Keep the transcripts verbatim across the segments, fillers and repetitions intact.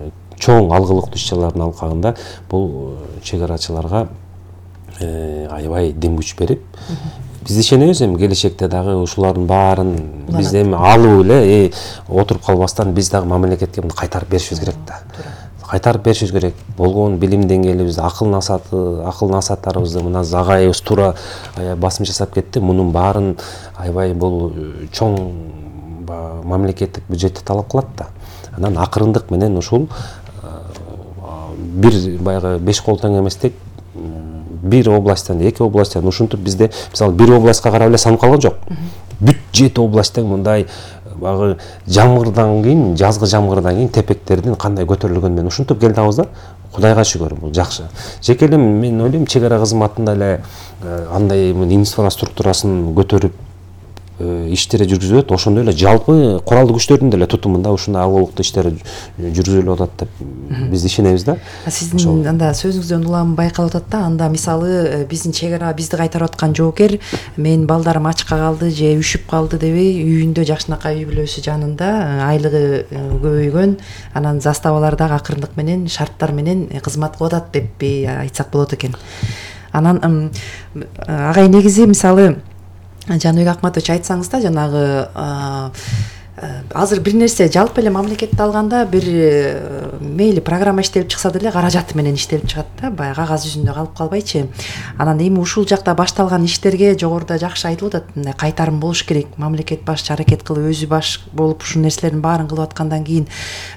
чоң алгылыктуу иш-чаралардын алкагында бул чек арачыларга аябай дем күч берип, биз ишенебиз эми келечекте дагы ушулардын баарын биз эми алып эле отуруп калбастан биз дагы мамлекетке мындай кайтарып беришибиз керек да. Кайтарып беришибиз керек. Болгон билим деңгээлибизди, акыл насааты, акыл насааттарыбызды мына агайыбыз туура басым жасап кетти. Мунун баарын аябай бул чоң мамлекеттик бюджетти талап кылат да. Анан акырындык менен ушул бир баягы беш кол тең эместик бир областтан, эки областтан ушинтип бизде мисалы бир областка карап эле санап калган жок. Бүт жети областтан мындай багы жамгырдан кийин, жазгы жамгырдан кийин тепектердин кандай көтөрүлгөнүн ушинтип келдибиз да. Кудайга шүгүр, бул жакшы. Жеке эле мен ойлойм, чек ара кызматында эле андай инфраструктурасын көтөрүп иштери жүргүзүлөт, ошондой эле жалпы куралдуу күчтөрдүн деле тутумунда ушундай алгылыктуу иштер жүргүзүлүп атат деп биз ишенебиз да. Сиздин анда сөзүңүздөн улам байкалып атат да, анда мисалы биздин чек ара бизди кайтарып аткан жоокер, мен балдарым ачка калды же үшүп калды дебей, үйүндө жакшынакай үй бүлөсү жанында айлыгы көбөйгөн, анан заставалардагы акырындык менен шарттар менен кызмат кылып атат деп айтсак болот экен. Анан агай негизи мисалы Жаныбек Акматович айтсаңыз да, жанагы азыр бир нерсе жалпы эле мамлекетти алганда бир мейли программа иштелип чыкса деле каражаты менен иштелип чыгат да, баягы кагаз жүзүндө калып калбайчы. Анан эми ушул жакта башталган иштерге жогоруда жакшы айтылып атат, мындай кайтарым болуш керек, мамлекет башчы аракет кылып өзү баш болуп ушул нерселердин баарын кылып аткандан кийин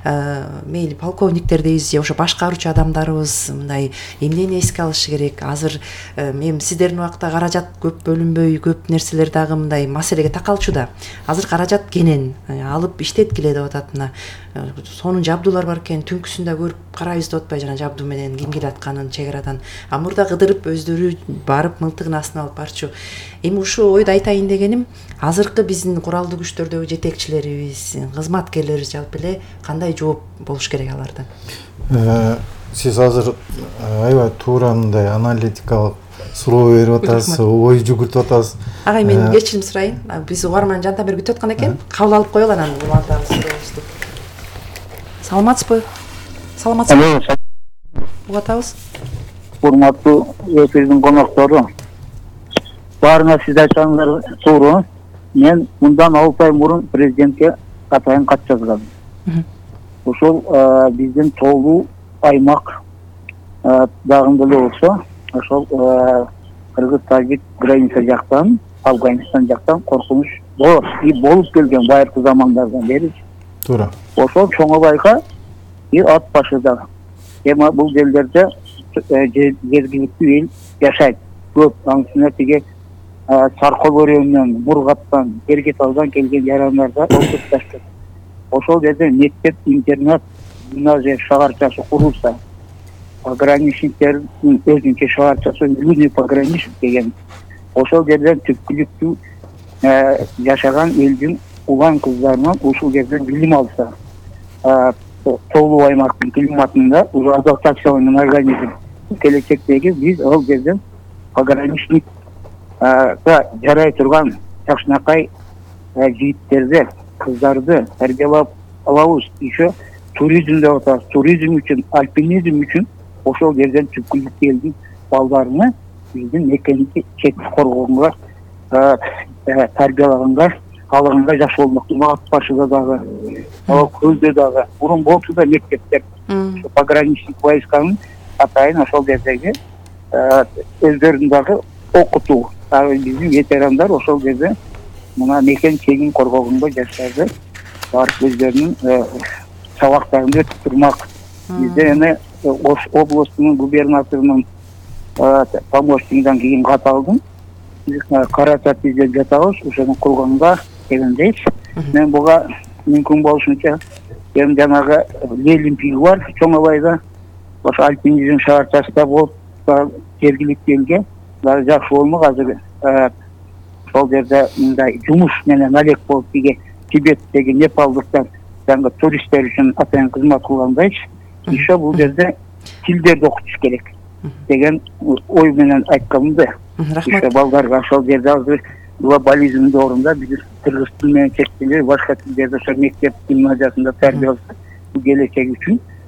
мейли полковниктер дейбиз же ошо башкаруучу адамдарыбыз мындай эмнени эске алышы керек. Азыр эми сиздердин убакта каражат көп бөлүнбөй, көп нерселер дагы мындай маселеге такалчу да. Азыр каражат кенен алып иштеткиле деп атат, мына сонун жабдуулар бар экен, түнкүсүндө көрүп карайбыз деп атпайбы, жана жабдуу менен ким келатканын чек арадан. А мурда кыдырып өздөрү барып мылтыгын астына алып барчу. Эми ушул ойду айтайын дегеним, азыркы биздин куралдуу күчтөрдөгү жетекчилерибиз, кызматкерлерибиз жалпы эле кандай жооп болуш керек алардан? Сиз азыр аябай туура мындай аналитикалык суроо берип атасыз, ой жүгүртүп атасыз. Агай, мен кечирим сурайын. Биз угарман жантан бери күтүп аткан экен. Кабыл алып коелу анан улантабыз сурообузду. Саламатсызбы? Саламатсызбы? Угуп атабыз. Урматтуу эфирдин коноктору, баарыңа сиз айтсаңыздар туура. Мен мындан алты ай мурун президентке атайын кат жазгам. Ошол биздин тоолуу аймак дагы деле болсо, ошол Кыргыз Тажик граница жактан, Афганистан жактан коркунуч бар и болуп келген байыркы замандардан бери. Туура. Ошол Чоңобайга и ат башыда. Эми бул жерлерде жергиликтүү эл жашайт. Көп аңсына тиги Саркол өрөөнүнөн, Мургаттан, Эргеталдан келген жарандарда окутташты. Ошол жерде мектеп, интернат, гимназия шаарчасы курулса, пограничниктердин өзүнчө шаарчасы Южный пограничник деген, ошол жерден түпкүлүктүү жашаган элдин улан кыздарынан ушул жерден билим алса, тоолуу аймактын климатында уже адаптацияланган организм, келечектеги биз ал жерден пограничник жарай турган жакшынакай жигиттерди, кыздарды тарбиялап алабыз. Еще туризм деп атабыз. Туризм үчүн, альпинизм үчүн ошол жерден түпкүлүктүү элдин балдарына биздин мекенди четтик коргоонго тарбиялаганга, алганга жакшы болмок. Ат башыда дагы, көлдө дагы, мурун болчу да мектептер. Пограничник войсканын атайын ошол жердеги өздөрүн дагы окутуу. Биздин ветерандар ошол жерде мына мекен чегин коргогонго жаштарды барып өздөрүнүн сабактарын өтүп турмак. Бизде эми Ош областынын губернаторунун помощнигинен кийин кат алдым. Биз каражат издеп жатабыз, ошону кылганга дегендей. Мен буга мүмкүн болушунча эми жанагы Лелимпиги бар Чоңобайда, ошо альпинизм шаарчасында болуп жергиликтүү элге дагы жакшы болмок. Азыр ошол жерде мындай жумуш менен алек болуп тиги Тибеттеги непалдыктар жаңы туристтер үчүн атайын кызмат кылгандайчы. Еще бул жерде тилдерди окутуш керек деген ой менен айтканымды. Рахмат. Балдарга ошол жерде азыр глобализмдин орунда биз кыргыз тили менен чектелип, башка тилдерди ошо мектеп гимназиясында тарбияласа, бул келечек үчүн